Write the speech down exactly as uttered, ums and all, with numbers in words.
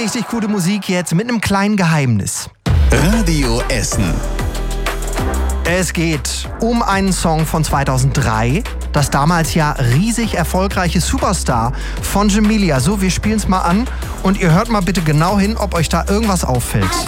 Richtig gute Musik jetzt mit einem kleinen Geheimnis. Radio Essen. Es geht um einen Song von zweitausenddrei, das damals ja riesig erfolgreiche Superstar von Jamelia. So, wir spielen es mal an und ihr hört mal bitte genau hin, ob euch da irgendwas auffällt.